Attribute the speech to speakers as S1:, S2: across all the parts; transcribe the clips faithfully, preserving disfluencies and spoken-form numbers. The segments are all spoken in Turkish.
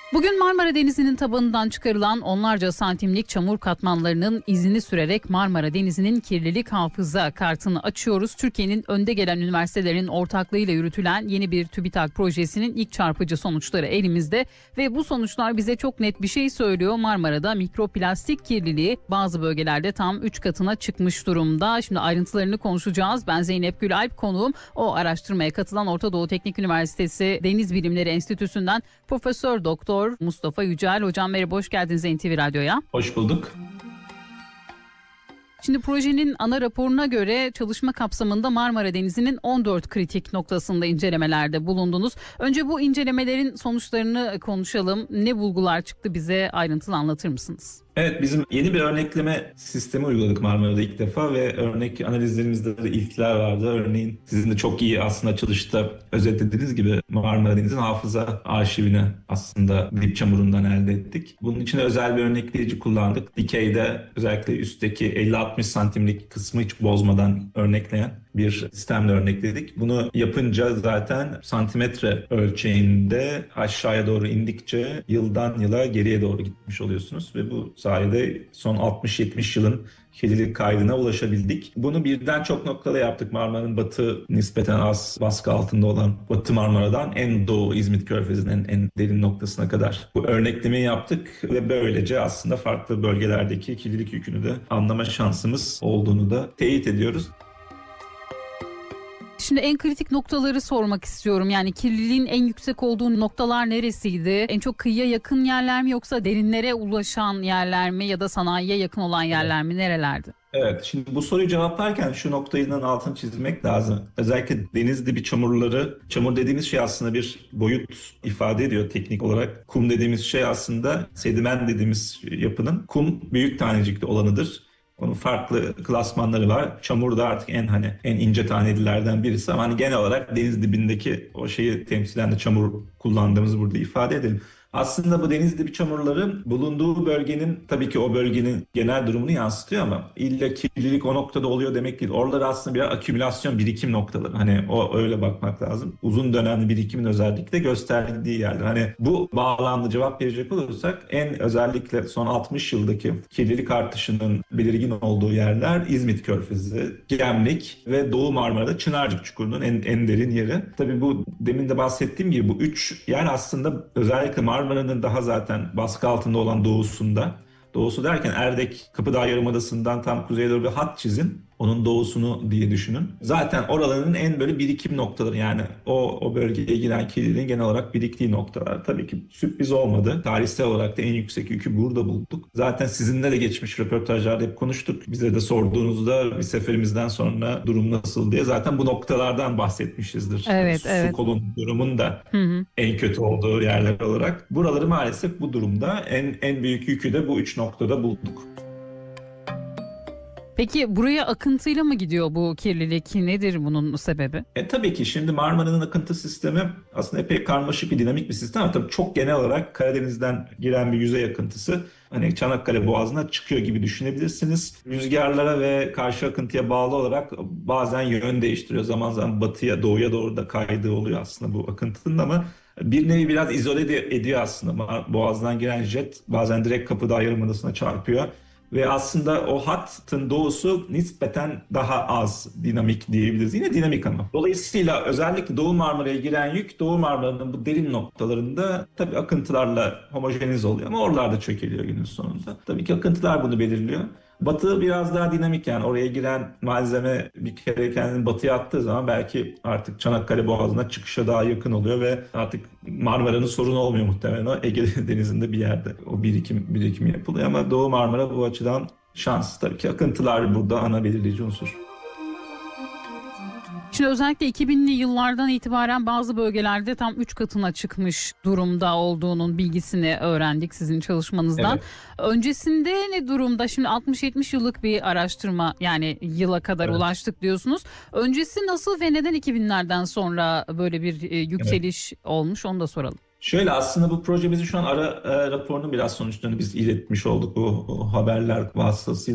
S1: Bugün Marmara Denizi'nin tabanından çıkarılan onlarca santimlik çamur katmanlarının izini sürerek Marmara Denizi'nin kirlilik hafıza kartını açıyoruz. Türkiye'nin önde gelen üniversitelerin ortaklığıyla yürütülen yeni bir TÜBİTAK projesinin ilk çarpıcı sonuçları elimizde ve bu sonuçlar bize çok net bir şey söylüyor. Marmara'da mikroplastik kirliliği bazı bölgelerde tam üç katına çıkmış durumda. Şimdi ayrıntılarını konuşacağız. Ben Zeynep Gülalp, konuğum o araştırmaya katılan Orta Doğu Teknik Üniversitesi Deniz Bilimleri Enstitüsü'nden Profesör Doktor Mustafa Yücel. Hocam merhaba, hoş geldiniz N T V Radyo'ya.
S2: Hoş bulduk.
S1: Şimdi projenin ana raporuna göre çalışma kapsamında Marmara Denizi'nin on dört kritik noktasında incelemelerde bulundunuz. Önce bu incelemelerin sonuçlarını konuşalım. Ne bulgular çıktı, bize ayrıntılı anlatır mısınız?
S2: Evet, bizim yeni bir örnekleme sistemi uyguladık Marmara'da ilk defa ve örnek analizlerimizde de ilkler vardı. Örneğin sizin de çok iyi aslında açılışta özetlediğiniz gibi Marmara Denizi'nin hafıza arşivini aslında dip çamurundan elde ettik. Bunun için özel bir örnekleyici kullandık. Dikeyde özellikle üstteki elli altmış santimlik kısmı hiç bozmadan örnekleyen bir sistemle örnekledik. Bunu yapınca zaten santimetre ölçeğinde aşağıya doğru indikçe yıldan yıla geriye doğru gitmiş oluyorsunuz ve bu sayede son altmış yetmiş yılın kirlilik kaydına ulaşabildik. Bunu birden çok noktada yaptık. Marmara'nın batı nispeten az baskı altında olan Batı Marmara'dan en doğu İzmit Körfezi'nin en, en derin noktasına kadar bu örneklemeyi yaptık ve böylece aslında farklı bölgelerdeki kirlilik yükünü de anlama şansımız olduğunu da teyit ediyoruz.
S1: Şimdi en kritik noktaları sormak istiyorum. Yani kirliliğin en yüksek olduğu noktalar neresiydi? En çok kıyıya yakın yerler mi, yoksa derinlere ulaşan yerler mi, ya da sanayiye yakın olan yerler mi? Nerelerdi?
S2: Evet, şimdi bu soruyu cevaplarken şu noktayının altını çizmek lazım. Özellikle deniz dibi çamurları, çamur dediğimiz şey aslında bir boyut ifade ediyor teknik olarak. Kum dediğimiz şey aslında sedimen dediğimiz yapının kum büyük tanecikli olanıdır. Onun farklı klasmanları var. Çamur da artık en hani en ince tanelilerden birisi ama hani genel olarak deniz dibindeki o şeyi temsilen de çamur kullandığımızı burada ifade edelim. Aslında bu deniz dibi çamurları bulunduğu bölgenin, tabii ki o bölgenin genel durumunu yansıtıyor ama illa kirlilik o noktada oluyor demek değil. Oralar aslında bir akümülasyon, birikim noktaları. Hani o öyle bakmak lazım. Uzun dönemli birikimin özellikle gösterdiği yerler. Hani bu bağlamda cevap verecek olursak en özellikle son altmış yıldaki kirlilik artışının belirgin olduğu yerler İzmit Körfezi, Gemlik ve Doğu Marmara'da Çınarcık Çukuru'nun en, en derin yeri. Tabii bu demin de bahsettiğim gibi bu üç yer aslında özellikle Marmara'nın daha zaten baskı altında olan doğusunda. Doğusu derken Erdek, Kapıdağ Yarımadası'ndan tam kuzeye doğru bir hat çizin. Onun doğusunu diye düşünün. Zaten oraların en böyle birikim noktaları, yani o, o bölgeye giren kirliliğin genel olarak biriktiği noktalar. Tabii ki sürpriz olmadı. Tarihsel olarak da en yüksek yükü burada bulduk. Zaten sizinle de geçmiş röportajlarda hep konuştuk. Bize de sorduğunuzda bir seferimizden sonra durum nasıl diye zaten bu noktalardan bahsetmişizdir.
S1: Evet,
S2: Su
S1: evet.
S2: kolun durumun da
S1: Hı hı.
S2: en kötü olduğu yerler olarak. Buraları maalesef bu durumda. En, en büyük yükü de bu üç noktada bulduk.
S1: Peki buraya akıntıyla mı gidiyor bu kirlilik? Nedir bunun sebebi?
S2: E tabii ki şimdi Marmara'nın akıntı sistemi aslında epey karmaşık bir dinamik bir sistem ama tabii çok genel olarak Karadeniz'den giren bir yüzey akıntısı hani Çanakkale Boğazı'na çıkıyor gibi düşünebilirsiniz. Rüzgarlara ve karşı akıntıya bağlı olarak bazen yön değiştiriyor. Zaman zaman batıya, doğuya doğru da kaydığı oluyor aslında bu akıntının ama bir nevi biraz izole ediyor aslında. Boğaz'dan giren jet bazen direkt Kapıdağ Yarımadası'na çarpıyor. Ve aslında o hattın doğusu nispeten daha az dinamik diyebiliriz. Yine dinamik ama. Dolayısıyla özellikle Doğu Marmara'ya giren yük Doğu Marmara'nın bu derin noktalarında tabii akıntılarla homojenize oluyor ama oralarda çökeliyor günün sonunda. Tabii ki akıntılar bunu belirliyor. Batı biraz daha dinamik, yani oraya giren malzeme bir kere kendini batıya attığı zaman belki artık Çanakkale Boğazı'na çıkışa daha yakın oluyor ve artık Marmara'nın sorunu olmuyor muhtemelen, o Ege Denizi'nde bir yerde o birikim birikim yapılıyor ama Doğu Marmara bu açıdan şans. Tabii ki akıntılar burada ana belirleyici unsur.
S1: Şimdi özellikle iki binli yıllardan itibaren bazı bölgelerde tam üç katına çıkmış durumda olduğunun bilgisini öğrendik sizin çalışmanızdan. Evet. Öncesinde ne durumda? Şimdi altmış yetmiş yıllık bir araştırma, yani yıla kadar evet. ulaştık diyorsunuz. Öncesi nasıl ve neden iki binlerden sonra böyle bir yükseliş evet. olmuş, onu da soralım.
S2: Şöyle, aslında bu projemizin şu an ara e, raporunun biraz sonuçlarını biz iletmiş olduk bu o haberler vasıtasıyla.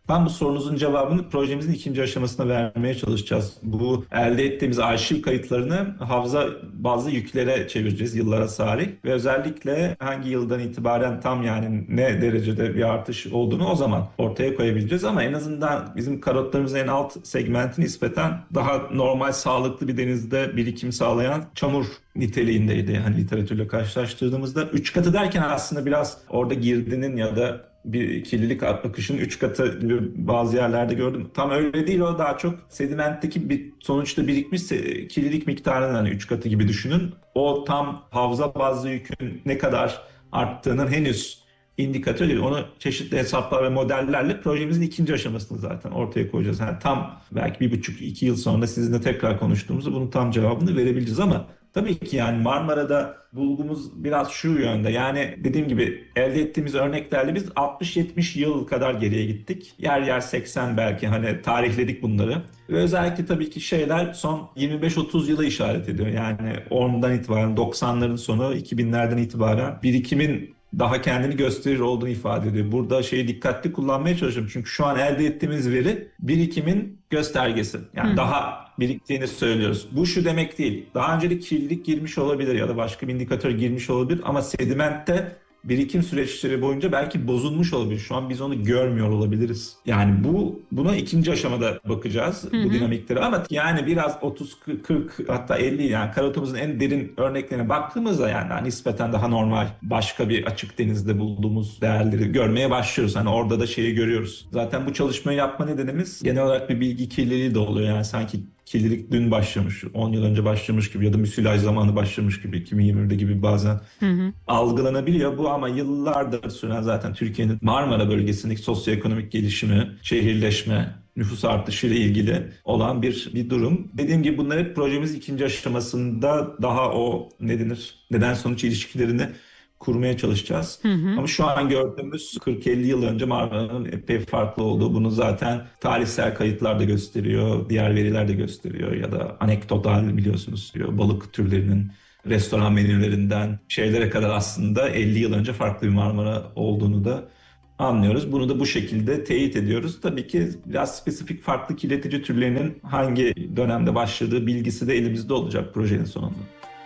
S2: Tam bu sorunuzun cevabını projemizin ikinci aşamasında vermeye çalışacağız. Bu elde ettiğimiz arşiv kayıtlarını hafıza bazlı yüklere çevireceğiz yıllara sahip ve özellikle hangi yıldan itibaren tam yani ne derecede bir artış olduğunu o zaman ortaya koyabileceğiz ama en azından bizim karotlarımızın en alt segmenti nispeten daha normal sağlıklı bir denizde birikim sağlayan çamur niteliğindeydi. Hani literatürle karşılaştırdığımızda üç katı derken aslında biraz orada girdinin ya da bir kirlilik akışının üç katı gibi bazı yerlerde gördüm. Tam öyle değil, o daha çok sedimentteki bir sonuçta birikmiş kirlilik miktarının hani üç katı gibi düşünün. O tam hafıza bazlı yükün ne kadar arttığının henüz indikatör değil. Onu çeşitli hesaplar ve modellerle projemizin ikinci aşamasını zaten ortaya koyacağız. Yani tam belki bir buçuk iki yıl sonra sizinle tekrar konuştuğumuzda bunun tam cevabını verebileceğiz ama tabii ki yani Marmara'da bulgumuz biraz şu yönde. Yani dediğim gibi elde ettiğimiz örneklerle biz altmış yetmiş yıl kadar geriye gittik. Yer yer seksen belki hani tarihledik bunları. Ve özellikle tabii ki şeyler son yirmi beş otuz yıla işaret ediyor. Yani ondan itibaren doksanların sonu iki binlerden itibaren birikimin daha kendini gösterir olduğunu ifade ediyor. Burada şeyi dikkatli kullanmaya çalışıyorum. Çünkü şu an elde ettiğimiz veri birikimin göstergesi. Yani Hı. daha biriktiğini söylüyoruz. Bu şu demek değil. Daha önce de kirlilik girmiş olabilir ya da başka bir indikatör girmiş olabilir ama sedimentte birikim süreçleri boyunca belki bozulmuş olabilir. Şu an biz onu görmüyor olabiliriz. Yani bu buna ikinci aşamada bakacağız hı hı. bu dinamikleri ama yani biraz otuz kırk hatta elli yani karotumuzun en derin örneklerine baktığımızda yani nispeten daha normal başka bir açık denizde bulduğumuz değerleri görmeye başlıyoruz. Hani orada da şeyi görüyoruz. Zaten bu çalışmayı yapma nedenimiz genel olarak bir bilgi kirliliği de oluyor. Yani sanki kirlilik dün başlamış, on yıl önce başlamış gibi ya da müsilaj zamanı başlamış gibi iki bin yirmi birde gibi bazen hı hı. algılanabiliyor. Bu ama yıllardır süren zaten Türkiye'nin Marmara bölgesindeki sosyoekonomik gelişimi, şehirleşme, nüfus artışı ile ilgili olan bir bir durum. Dediğim gibi bunlar hep projemiz ikinci aşamasında daha o ne denir, neden sonuç ilişkilerini kurmaya çalışacağız. Hı hı. Ama şu an gördüğümüz kırk elli yıl önce Marmara'nın epey farklı olduğu, bunu zaten tarihsel kayıtlar da gösteriyor, diğer veriler de gösteriyor ya da anekdotal biliyorsunuz diyor. Balık türlerinin restoran menülerinden şeylere kadar aslında elli yıl önce farklı bir Marmara olduğunu da anlıyoruz. Bunu da bu şekilde teyit ediyoruz. Tabii ki biraz spesifik farklı kirletici türlerinin hangi dönemde başladığı bilgisi de elimizde olacak projenin sonunda.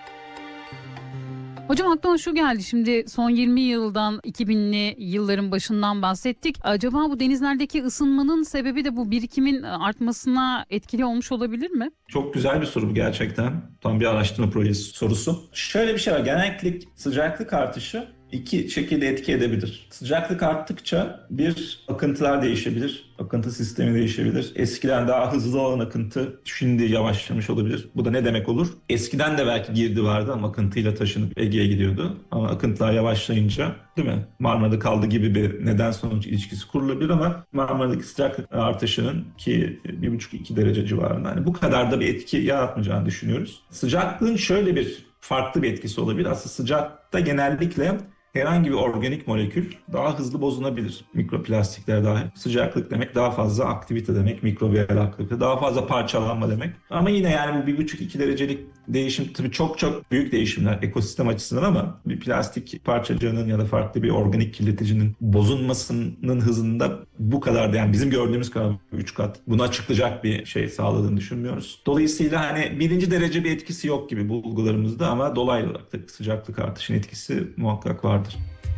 S1: Hocam aklıma şu geldi, şimdi son yirmi yıldan iki binli yılların başından bahsettik. Acaba bu denizlerdeki ısınmanın sebebi de bu birikimin artmasına etkili olmuş olabilir mi?
S2: Çok güzel bir soru bu gerçekten. Tam bir araştırma projesi sorusu. Şöyle bir şey var, genellikle sıcaklık artışı iki şekilde etki edebilir. Sıcaklık arttıkça bir akıntılar değişebilir. Akıntı sistemi değişebilir. Eskiden daha hızlı olan akıntı şimdi yavaşlamış olabilir. Bu da ne demek olur? Eskiden de belki girdi vardı ama akıntıyla taşınıp Ege'ye gidiyordu. Ama akıntılar yavaşlayınca değil mi? Marmara'da kaldı gibi bir neden sonuç ilişkisi kurulabilir ama Marmara'daki sıcaklık artışının ki bir buçuk iki derece civarında. Yani bu kadar da bir etki yaratmayacağını düşünüyoruz. Sıcaklığın şöyle bir farklı bir etkisi olabilir. Aslında sıcakta genellikle herhangi bir organik molekül daha hızlı bozulabilir. Mikroplastikler dahil. Sıcaklık demek daha fazla aktivite demek. Mikrobiyal aktivite. Daha fazla parçalanma demek. Ama yine yani bu bir buçuk iki derecelik değişim tabii çok çok büyük değişimler ekosistem açısından ama bir plastik parçacığının ya da farklı bir organik kirleticinin bozulmasının hızında bu kadar da yani bizim gördüğümüz kadar üç kat bunu açıklayacak bir şey sağladığını düşünmüyoruz. Dolayısıyla hani birinci derece bir etkisi yok gibi bulgularımızda ama dolaylı olarak sıcaklık artışının etkisi muhakkak vardır.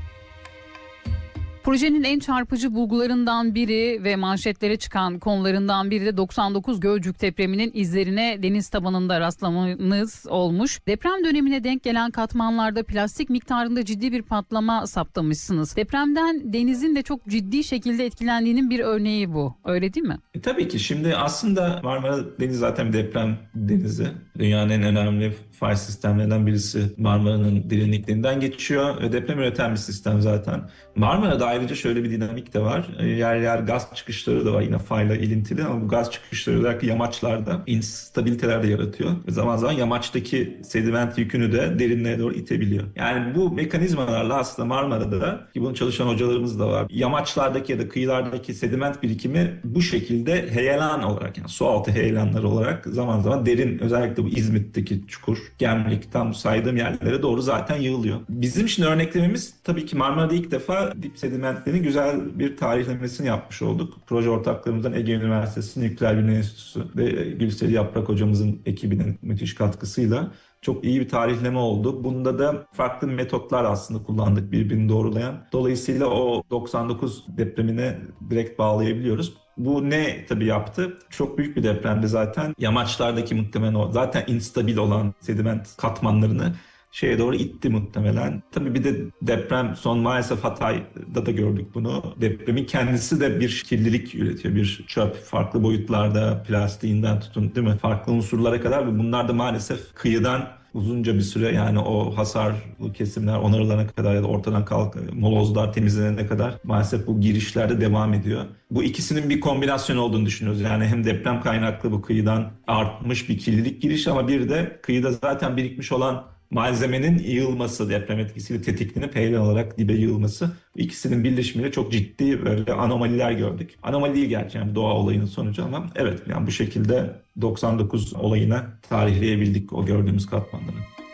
S1: Projenin en çarpıcı bulgularından biri ve manşetlere çıkan konularından biri de doksan dokuz Gölcük depreminin izlerine deniz tabanında rastlamanız olmuş. Deprem dönemine denk gelen katmanlarda plastik miktarında ciddi bir patlama saptamışsınız. Depremden denizin de çok ciddi şekilde etkilendiğinin bir örneği bu. Öyle değil mi?
S2: E, tabii ki. Şimdi aslında Marmara Denizi zaten bir deprem denizi. Dünyanın en önemli fay sistemlerinden birisi Marmara'nın derinliklerinden geçiyor ve deprem üreten bir sistem zaten. Marmara'da ayrıca şöyle bir dinamik de var. Yer yer gaz çıkışları da var yine fayla ilintili ama bu gaz çıkışları özellikle yamaçlarda instabiliteler de yaratıyor. Ve zaman zaman yamaçtaki sediment yükünü de derinliğe doğru itebiliyor. Yani bu mekanizmalarla aslında Marmara'da ki bunu çalışan hocalarımız da var. Yamaçlardaki ya da kıyılardaki sediment birikimi bu şekilde heyelan olarak yani su altı heyelanları olarak zaman zaman derin özellikle bu İzmit'teki çukur Gemlik, tam saydığım yerlere doğru zaten yığılıyor. Bizim için örneklememiz tabii ki Marmara'da ilk defa dip sedimentlerin güzel bir tarihlemesini yapmış olduk. Proje ortaklarımızdan Ege Üniversitesi Nükleer Bilimler Enstitüsü ve Gülseri Yaprak hocamızın ekibinin müthiş katkısıyla çok iyi bir tarihleme oldu. Bunda da farklı metotlar aslında kullandık birbirini doğrulayan. Dolayısıyla o doksan dokuz depremine direkt bağlayabiliyoruz. Bu ne tabii yaptı? Çok büyük bir depremdi zaten. Yamaçlardaki muhtemelen o zaten instabil olan sediment katmanlarını şeye doğru itti muhtemelen. Tabii bir de deprem son maalesef Hatay'da da gördük bunu. Depremin kendisi de bir kirlilik üretiyor. Bir çöp farklı boyutlarda plastiğinden tutun değil mi? Farklı unsurlara kadar ve bunlar da maalesef kıyıdan uzunca bir süre yani o hasarlı kesimler onarılana kadar ya da ortadan kalk molozlar temizlenene kadar maalesef bu girişlerde devam ediyor. Bu ikisinin bir kombinasyon olduğunu düşünüyoruz. Yani hem deprem kaynaklı bu kıyıdan artmış bir kirlilik girişi ama bir de kıyıda zaten birikmiş olan malzemenin yığılması, deprem etkisiyle tetiklenip heyelan olarak dibe yığılması. İkisinin birleşimiyle çok ciddi böyle anomaliler gördük. Anomali değil gerçi yani doğa olayının sonucu ama evet yani bu şekilde doksan dokuz olayına tarihleyebildik o gördüğümüz katmanları.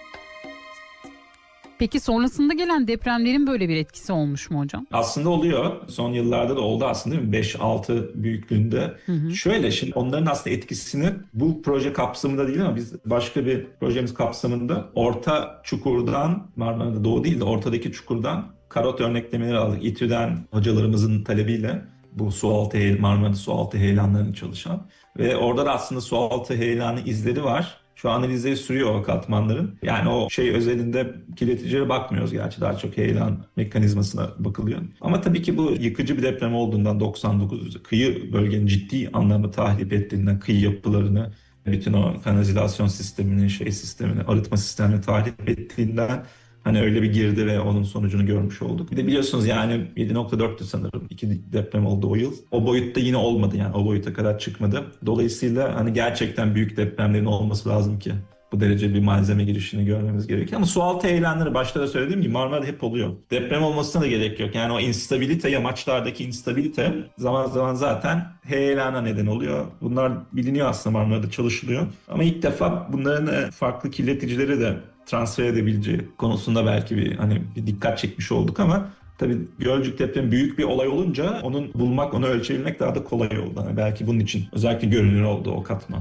S1: Peki sonrasında gelen depremlerin böyle bir etkisi olmuş mu hocam?
S2: Aslında oluyor. Son yıllarda da oldu aslında değil mi? beş altı büyüklüğünde. Hı hı. Şöyle şimdi onların aslında etkisini bu proje kapsamında değil ama biz başka bir projemiz kapsamında Orta Çukur'dan, Marmara'da Doğu değil de ortadaki Çukur'dan karot örneklemeleri aldık. İTÜ'den hocalarımızın talebiyle bu sualtı Marmara'da sualtı heyelanlarını çalışan ve orada da aslında sualtı heyelanı izleri var. Şu analizleri sürüyor o katmanların. Yani o şey özelinde kirleticilere bakmıyoruz gerçi. Daha çok heyelan mekanizmasına bakılıyor. Ama tabii ki bu yıkıcı bir deprem olduğundan doksan dokuz kıyı bölgenin ciddi anlamda tahrip ettiğinden kıyı yapılarını, bütün o kanalizasyon sistemini, şey sistemini, arıtma sistemini tahrip ettiğinden hani öyle bir girdi ve onun sonucunu görmüş olduk. Bir de biliyorsunuz yani yedi nokta dörttü sanırım. İki deprem oldu o yıl. O boyutta yine olmadı yani. O boyuta kadar çıkmadı. Dolayısıyla hani gerçekten büyük depremlerin olması lazım ki bu derece bir malzeme girişini görmemiz gerekiyor. Ama sualtı heyelanları başta da söylediğim gibi Marmara'da hep oluyor. Deprem olmasına da gerek yok. Yani o instabilite, yamaçlardaki instabilite zaman zaman zaten heyelana neden oluyor. Bunlar biliniyor aslında Marmara'da çalışılıyor. Ama ilk defa bunların farklı kirleticileri de transfer edebileceği konusunda belki bir hani bir dikkat çekmiş olduk ama tabii Gölcük depremi büyük bir olay olunca onun bulmak, onu ölçebilmek daha da kolay oldu. Yani belki bunun için özellikle görünür oldu o katman.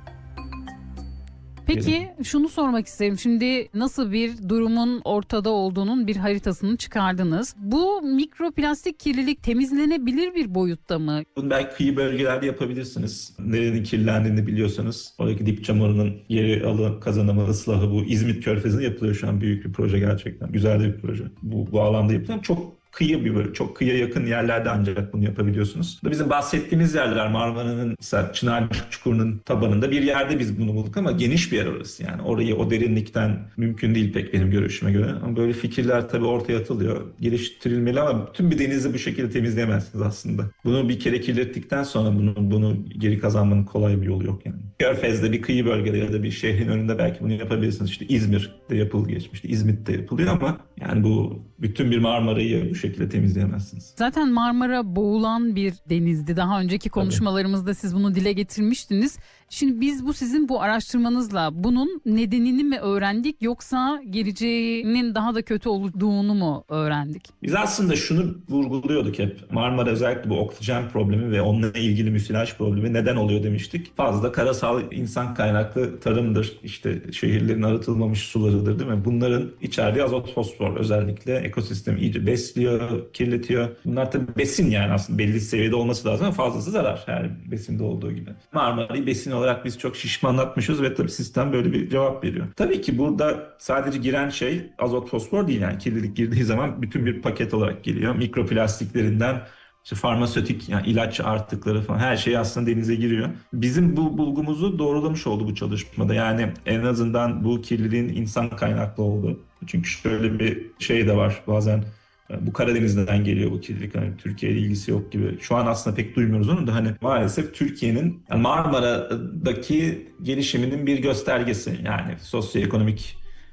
S1: Peki şunu sormak isterim. Şimdi nasıl bir durumun ortada olduğunun bir haritasını çıkardınız. Bu mikroplastik kirlilik temizlenebilir bir boyutta mı?
S2: Bunu belki kıyı bölgelerde yapabilirsiniz. Nerenin kirlendiğini biliyorsanız. Oradaki dip çamurunun geri alın, kazanımı, ıslahı bu İzmit Körfezi'nde yapılıyor şu an. Büyük bir proje gerçekten. Güzel de bir proje. Bu, bu alanda yapılıyor. Çok kıyı bir böyle çok kıyıya yakın yerlerde ancak bunu yapabiliyorsunuz. Bizim bahsettiğimiz yerler Marmara'nın mesela Çınarcık Çukuru'nun tabanında bir yerde biz bunu bulduk ama geniş bir yer orası yani. Orayı o derinlikten mümkün değil pek benim görüşüme göre. Ama böyle fikirler tabii ortaya atılıyor. Geliştirilmeli ama bütün bir denizi bu şekilde temizleyemezsiniz aslında. Bunu bir kere kirlettikten sonra bunu, bunu geri kazanmanın kolay bir yolu yok yani. Körfez'de bir kıyı bölgede ya da bir şehrin önünde belki bunu yapabilirsiniz. İşte İzmir'de yapıldı geçmişte. İzmit'te yapılıyor ama yani bu bütün bir Marmara'yı bu şekilde temizleyemezsiniz.
S1: Zaten Marmara boğulan bir denizdi. Daha önceki konuşmalarımızda Tabii. siz bunu dile getirmiştiniz. Şimdi biz bu sizin bu araştırmanızla bunun nedenini mi öğrendik yoksa geleceğinin daha da kötü olduğunu mu öğrendik?
S2: Biz aslında şunu vurguluyorduk hep. Marmara özellikle bu oksijen problemi ve onunla ilgili müsilaj problemi neden oluyor demiştik. Fazla karasal insan kaynaklı tarımdır. İşte şehirlerin arıtılmamış sularıdır değil mi? Bunların içerdiği azot fosfor özellikle ekosistemi iyice besliyor, kirletiyor. Bunlar tabii besin yani aslında belli seviyede olması lazım ama fazlası zarar her besinde olduğu gibi. Marmara'yı besin olarak biz çok şişmanlatmışız ve tabii sistem böyle bir cevap veriyor. Tabii ki burada sadece giren şey azot fosfor değil yani kirlilik girdiği zaman bütün bir paket olarak geliyor. Mikroplastiklerinden işte farmasötik yani ilaç artıkları falan her şey aslında denize giriyor. Bizim bu bulgumuzu doğrulamış oldu bu çalışmada. Yani en azından bu kirliliğin insan kaynaklı olduğu. Çünkü şöyle bir şey de var bazen bu Karadeniz'den geliyor bu kirlilik. Hani Türkiye ile ilgisi yok gibi. Şu an aslında pek duymuyoruz onu da hani maalesef Türkiye'nin yani Marmara'daki gelişiminin bir göstergesi. Yani sosyoekonomik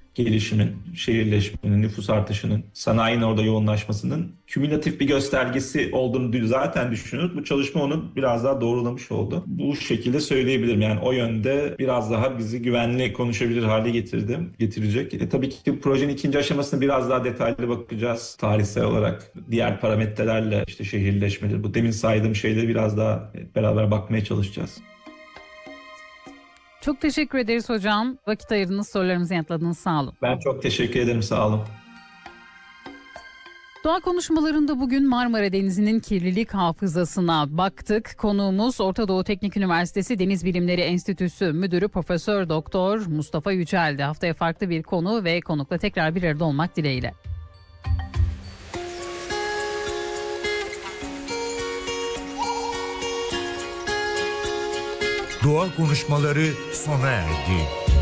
S2: gelişimin, şehirleşmenin, nüfus artışının, sanayinin orada yoğunlaşmasının kümülatif bir göstergesi olduğunu zaten düşünüyoruz. Bu çalışma onu biraz daha doğrulamış oldu. Bu şekilde söyleyebilirim. Yani o yönde biraz daha bizi güvenli konuşabilir hale getirdi, getirecek. E, tabii ki projenin ikinci aşamasına biraz daha detaylı bakacağız. Tarihsel olarak diğer parametrelerle işte şehirleşmedir. Bu demin saydığım şeyleri biraz daha beraber bakmaya çalışacağız.
S1: Çok teşekkür ederiz hocam. Vakit ayırdınız, sorularımızı yanıtladınız. Sağ olun.
S2: Ben çok teşekkür ederim. Sağ olun.
S1: Doğa konuşmalarında bugün Marmara Denizi'nin kirlilik hafızasına baktık. Konuğumuz Orta Doğu Teknik Üniversitesi Deniz Bilimleri Enstitüsü Müdürü Profesör Doktor Mustafa Yücel'di. Haftaya farklı bir konu ve konukla tekrar bir arada olmak dileğiyle.
S3: Doğa konuşmaları sona erdi.